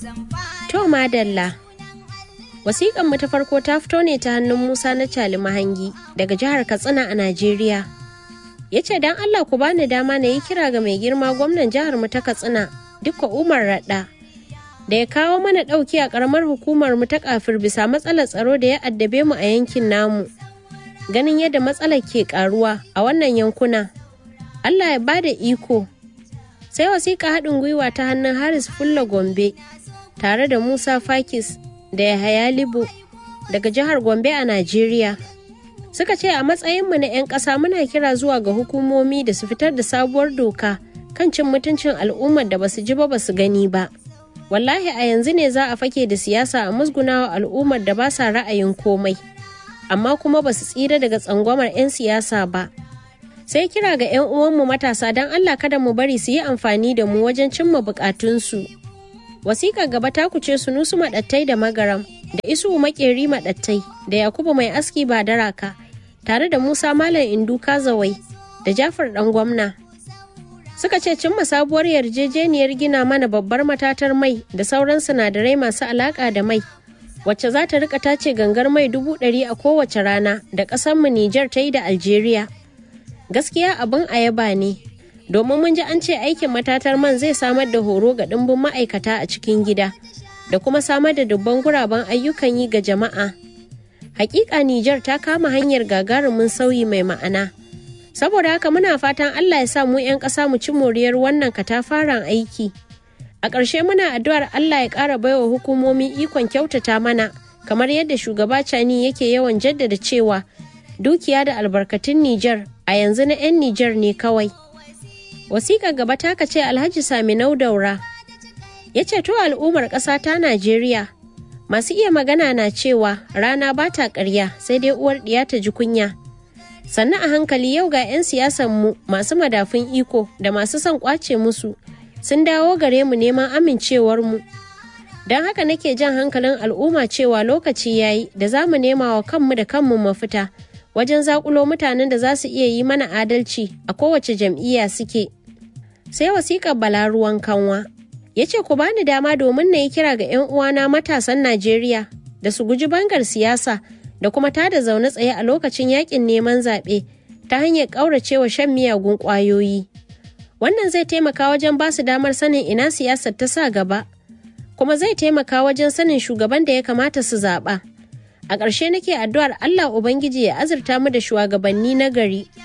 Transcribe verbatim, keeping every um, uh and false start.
To madalla. Wasiƙan mu ta farko ta fito ne ta hannun Musa na Cali Mahangi daga jihar Katsina a Najeriya. Ya ce don Allah ku bani dama na yi kira ga mai girma gwamnan jihar mu ta Katsina, Dikko Umar Radda, da ya kawo mana ɗauki a ƙaramar hukumar mu ta Kafir bisa matsalar tsaro da ya addabe mu a yankin namu. Ganin yadda matsalar ke ƙaruwa a wannan yankuna. Allah ya bada iko. Sai wasiƙa haɗin gwiwa ta hannun Haris Fulla Gombe tare da Musa Fakis da Yahaya Libo daga jihar Gombe a Najeriya. Suka ce a matsayinmu na 'yan ƙasa muna kira zuwa ga hukumomi da su fitar da sabuwar doka kan cin mutuncin al'ummar da basu ji ba basu gani ba. Wallahi a yanzu ne za a fake da siyasa a musgunawa al'ummar da ba sa ra'ayin komai, amma kuma basu tsira daga tsangwamar 'yan siyasa ba. Sai kira ga 'yan uwanmu matasa don Allah kada mu bari su yi amfani da mu wajen cimma bukatunsu. Wasiƙar gaba ta kuce Sunusu Maɗattai da Magaram, da Isu Makeri Maɗattai, da Yakubu Mai Aski Badaraka, tare da Musa Malam Indu Kazawai, da Jafar Ɗan Gwamna. Suka ce cimma sabuwar yarjejeniyar gina mana babbar matatar mai da sauran sinadarai masu alaƙa da mai, wacce za ta rika tace gangar mai dubu ɗari a kowace rana da ƙasarmu Nijar ta yi da Algeria. Gaskiya abin ayaba ne, domin mun ji an ce aikin matatar man zai samar da horo ga ɗimbin ma'aikata a cikin gida da kuma samar da dubban guraben ayyukan yi ga jama'a. Hakika Nijar ta kama hanyar gagarumin sauyi mai ma'ana. Saboda haka muna fatan Allah ya sa mu 'yan ƙasa mu ci moriyar wannan katafaren aiki. A ƙarshe muna addu'ar Allah ya ƙara baiwa hukumomi ikon kyautata mana, kamar yadda shugaba Chani yake yawan jaddada cewa dukiya da albarkatun Nijar a yanzu na 'yan Nijar ne kawai. Wasiƙar gaba ta ce Alhaji Saminau Daura. Ya ce to al'ummar ƙasa ta Najeriya, masu iya magana na cewa rana ba ta ƙarya sai dai uwar ɗiya ta ji kunya. Sannan a hankali yau ga 'yan siyasanmu masu madafun iko da masu son ƙwace musu sun dawo gare mu neman amincewarmu. Don haka nake jan hankalin al'umma cewa lokaci yayi da za mu nema wa kanmu da kanmu mafita wajen zaƙulo mutanen da za su iya yi mana adalci a kowace jam'iyya suke. Sai wasiƙar Bala Ruwan Kanwa. Ya ce ku bani dama domin na yi kira ga 'yan uwana matasan Najeriya da su guji bangar siyasa da kuma tada zaune tsaye a lokacin yakin neman zaɓe ta hanyar ƙauracewa shan miyagun ƙwayoyi. Wannan zai taimaka wajen ba su damar sanin ina siyasar ta sa gaba, kuma zai taimaka wajen sanin shugaban da ya kamata su zaɓa. A ƙarshe nake addu'ar Allah Ubangiji ya azurta mu da shugabanni na gari